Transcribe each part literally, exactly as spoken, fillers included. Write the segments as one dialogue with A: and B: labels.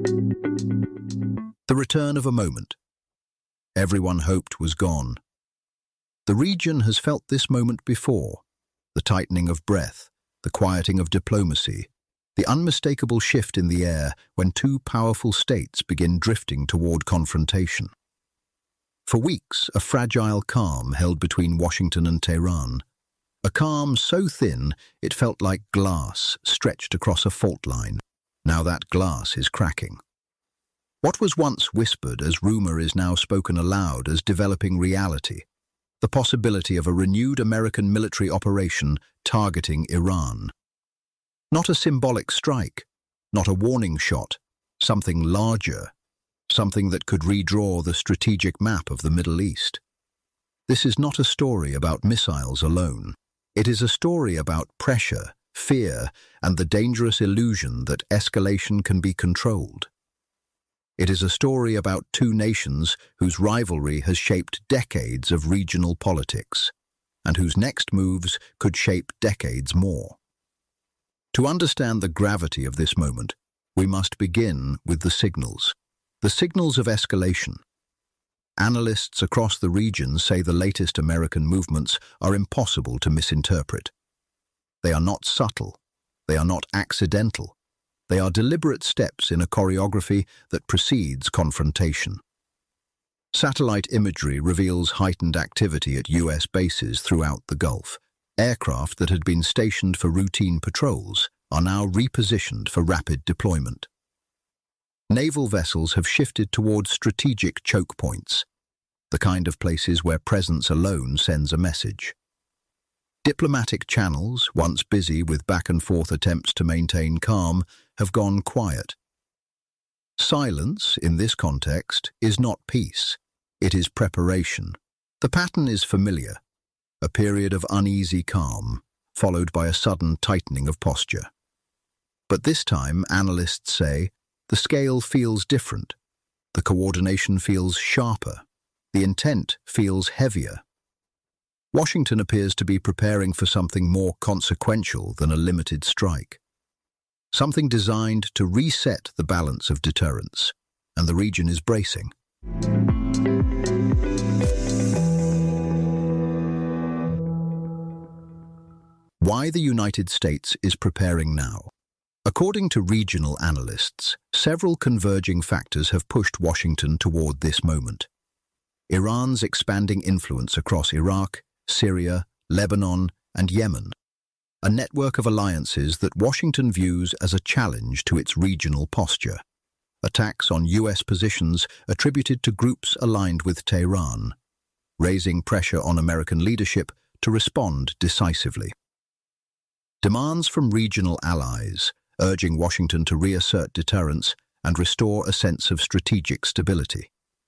A: The return of a moment everyone hoped was gone. The region has felt this moment before, the tightening of breath, the quieting of diplomacy, the unmistakable shift in the air when two powerful states begin drifting toward confrontation. For weeks, a fragile calm held between Washington and Tehran, a calm so thin it felt like glass stretched across a fault line. Now that glass is cracking. What was once whispered as rumor is now spoken aloud as developing reality, the possibility of a renewed American military operation targeting Iran. Not a symbolic strike, not a warning shot, something larger, something that could redraw the strategic map of the Middle East. This is not a story about missiles alone. It is a story about pressure, fear, and the dangerous illusion that escalation can be controlled. It is a story about two nations whose rivalry has shaped decades of regional politics, and whose next moves could shape decades more. To understand the gravity of this moment, we must begin with the signals. The signals of escalation. Analysts across the region say the latest American movements are impossible to misinterpret. They are not subtle. They are not accidental. They are deliberate steps in a choreography that precedes confrontation. Satellite imagery reveals heightened activity at U S bases throughout the Gulf. Aircraft that had been stationed for routine patrols are now repositioned for rapid deployment. Naval vessels have shifted towards strategic choke points, the kind of places where presence alone sends a message. Diplomatic channels, once busy with back-and-forth attempts to maintain calm, have gone quiet. Silence, in this context, is not peace. It is preparation. The pattern is familiar. A period of uneasy calm, followed by a sudden tightening of posture. But this time, analysts say, the scale feels different. The coordination feels sharper. The intent feels heavier. Washington appears to be preparing for something more consequential than a limited strike. Something designed to reset the balance of deterrence, and the region is bracing. Why the United States is preparing now. According to regional analysts, several converging factors have pushed Washington toward this moment. Iran's expanding influence across Iraq, Syria, Lebanon, and Yemen, a network of alliances that Washington views as a challenge to its regional posture. Attacks on U S positions attributed to groups aligned with Tehran, raising pressure on American leadership to respond decisively. Demands from regional allies, urging Washington to reassert deterrence and restore a sense of strategic stability.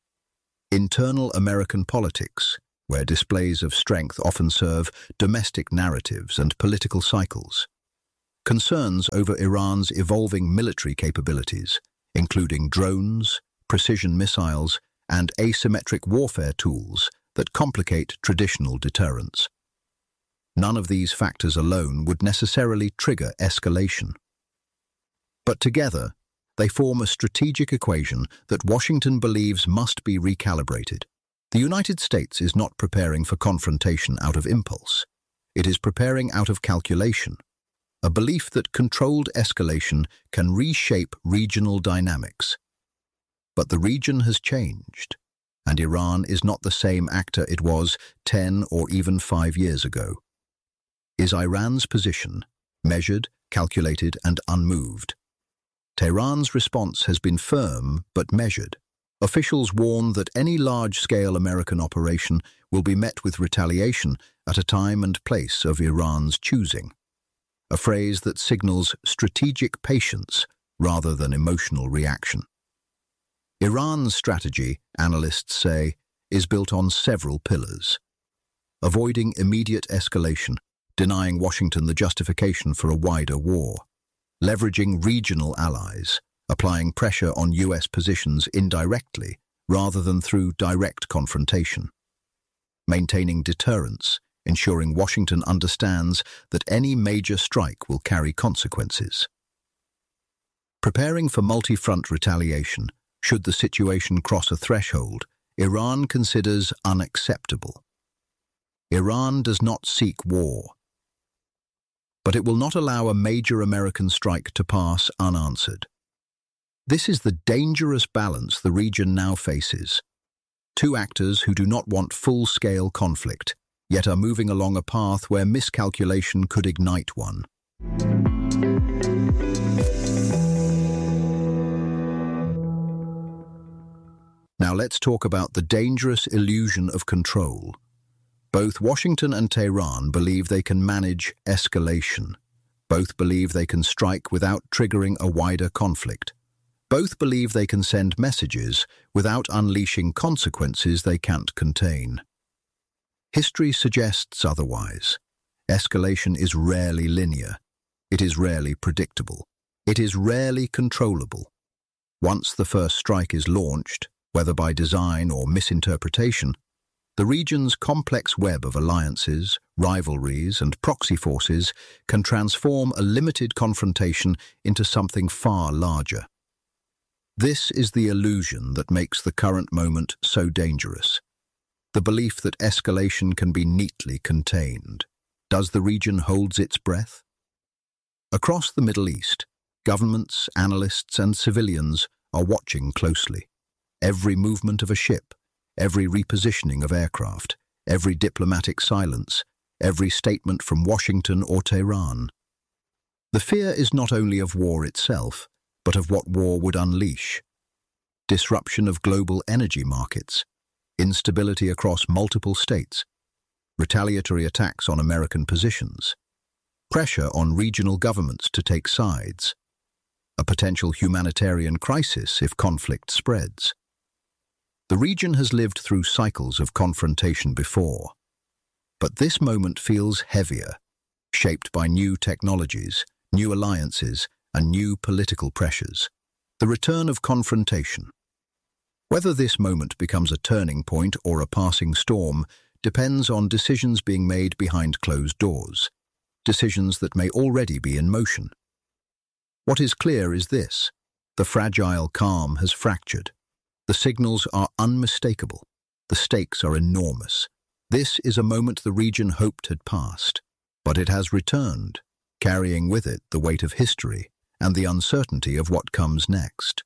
A: Internal American politics, where displays of strength often serve domestic narratives and political cycles. Concerns over Iran's evolving military capabilities, including drones, precision missiles, and asymmetric warfare tools that complicate traditional deterrence. None of these factors alone would necessarily trigger escalation. But together, they form a strategic equation that Washington believes must be recalibrated. The United States is not preparing for confrontation out of impulse. It is preparing out of calculation, a belief that controlled escalation can reshape regional dynamics. But the region has changed, and Iran is not the same actor it was ten or even five years ago. Is Iran's position measured, calculated, and unmoved? Tehran's response has been firm but measured. Officials warn that any large-scale American operation will be met with retaliation at a time and place of Iran's choosing, a phrase that signals strategic patience rather than emotional reaction. Iran's strategy, analysts say, is built on several pillars. Avoiding immediate escalation, denying Washington the justification for a wider war. Leveraging regional allies, applying pressure on U S positions indirectly rather than through direct confrontation. Maintaining deterrence, ensuring Washington understands that any major strike will carry consequences. Preparing for multi-front retaliation, should the situation cross a threshold, Iran considers unacceptable. Iran does not seek war, but it will not allow a major American strike to pass unanswered. This is the dangerous balance the region now faces. Two actors who do not want full-scale conflict, yet are moving along a path where miscalculation could ignite one. Now let's talk about the dangerous illusion of control. Both Washington and Tehran believe they can manage escalation. Both believe they can strike without triggering a wider conflict. Both believe they can send messages without unleashing consequences they can't contain. History suggests otherwise. Escalation is rarely linear. It is rarely predictable. It is rarely controllable. Once the first strike is launched, whether by design or misinterpretation, the region's complex web of alliances, rivalries, and proxy forces can transform a limited confrontation into something far larger. This is the illusion that makes the current moment so dangerous. The belief that escalation can be neatly contained. Does the region hold its breath? Across the Middle East, governments, analysts, and civilians are watching closely. Every movement of a ship, every repositioning of aircraft, every diplomatic silence, every statement from Washington or Tehran. The fear is not only of war itself, but of what war would unleash. Disruption of global energy markets, instability across multiple states, retaliatory attacks on American positions, pressure on regional governments to take sides, a potential humanitarian crisis if conflict spreads. The region has lived through cycles of confrontation before, but this moment feels heavier, shaped by new technologies, new alliances, and new political pressures. The return of confrontation. Whether this moment becomes a turning point or a passing storm depends on decisions being made behind closed doors, decisions that may already be in motion. What is clear is this: the fragile calm has fractured. The signals are unmistakable. The stakes are enormous. This is a moment the region hoped had passed, but it has returned, carrying with it the weight of history and the uncertainty of what comes next.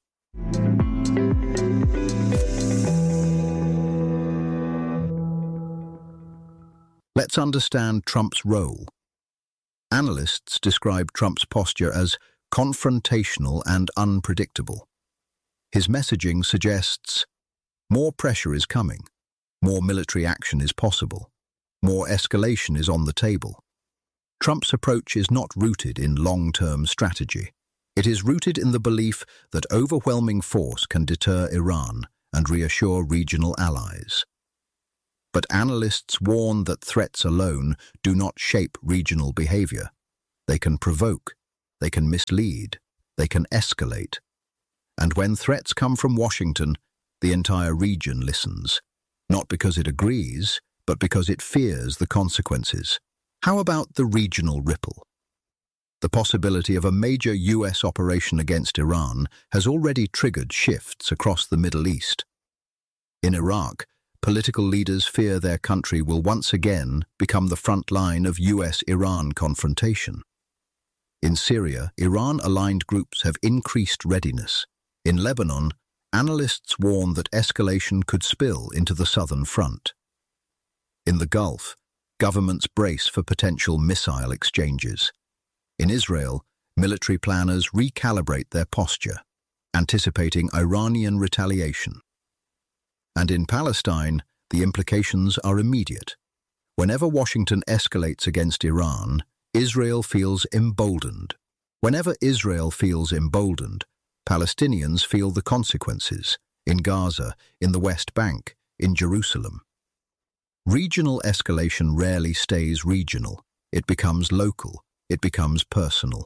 A: Let's understand Trump's role. Analysts describe Trump's posture as confrontational and unpredictable. His messaging suggests more pressure is coming, more military action is possible, more escalation is on the table. Trump's approach is not rooted in long-term strategy. It is rooted in the belief that overwhelming force can deter Iran and reassure regional allies. But analysts warn that threats alone do not shape regional behavior. They can provoke, they can mislead, they can escalate. And when threats come from Washington, the entire region listens, not because it agrees, but because it fears the consequences. How about the regional ripple? The possibility of a major U S operation against Iran has already triggered shifts across the Middle East. In Iraq, political leaders fear their country will once again become the front line of U S Iran confrontation. In Syria, Iran-aligned groups have increased readiness. In Lebanon, analysts warn that escalation could spill into the southern front. In the Gulf, governments brace for potential missile exchanges. In Israel, military planners recalibrate their posture, anticipating Iranian retaliation. And in Palestine, the implications are immediate. Whenever Washington escalates against Iran, Israel feels emboldened. Whenever Israel feels emboldened, Palestinians feel the consequences, in Gaza, in the West Bank, in Jerusalem. Regional escalation rarely stays regional. It becomes local. It becomes personal.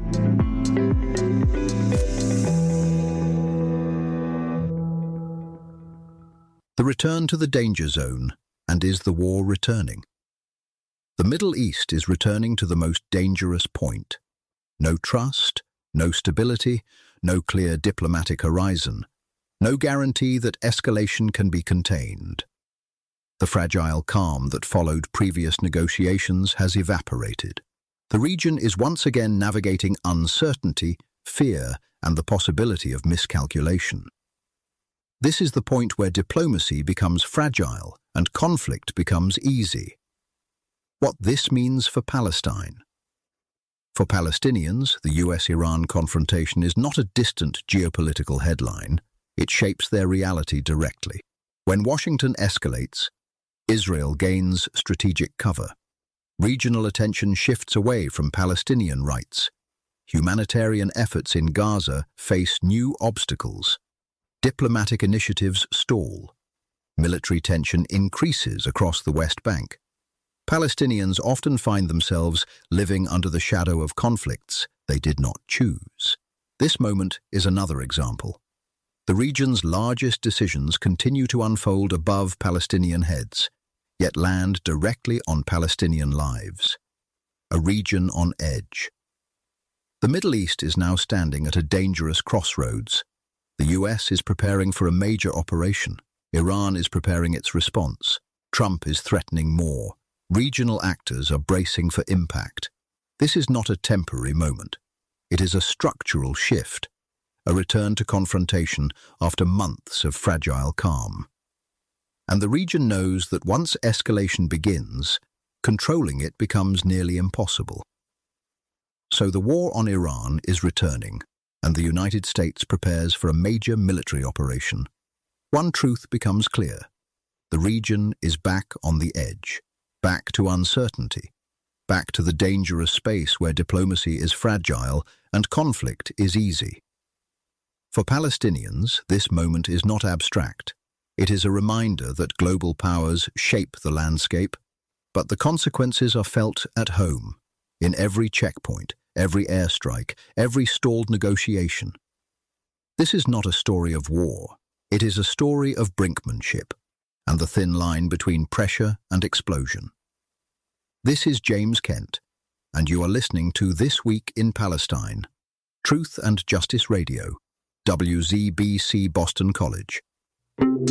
A: The return to the danger zone, and is the war returning? The Middle East is returning to the most dangerous point. No trust, no stability, no clear diplomatic horizon, no guarantee that escalation can be contained. The fragile calm that followed previous negotiations has evaporated. The region is once again navigating uncertainty, fear, and the possibility of miscalculation. This is the point where diplomacy becomes fragile and conflict becomes easy. What this means for Palestine. For Palestinians, the U S Iran confrontation is not a distant geopolitical headline. It shapes their reality directly. When Washington escalates, Israel gains strategic cover. Regional attention shifts away from Palestinian rights. Humanitarian efforts in Gaza face new obstacles. Diplomatic initiatives stall. Military tension increases across the West Bank. Palestinians often find themselves living under the shadow of conflicts they did not choose. This moment is another example. The region's largest decisions continue to unfold above Palestinian heads, yet land directly on Palestinian lives. A region on edge. The Middle East is now standing at a dangerous crossroads. The U S is preparing for a major operation. Iran is preparing its response. Trump is threatening more. Regional actors are bracing for impact. This is not a temporary moment. It is a structural shift, a return to confrontation after months of fragile calm. And the region knows that once escalation begins, controlling it becomes nearly impossible. So the war on Iran is returning, and the United States prepares for a major military operation. One truth becomes clear. The region is back on the edge, back to uncertainty, back to the dangerous space where diplomacy is fragile and conflict is easy. For Palestinians, this moment is not abstract. It is a reminder that global powers shape the landscape, but the consequences are felt at home, in every checkpoint, every airstrike, every stalled negotiation. This is not a story of war. It is a story of brinkmanship and the thin line between pressure and explosion. This is James Kent, and you are listening to This Week in Palestine, Truth and Justice Radio, W Z B C Boston College.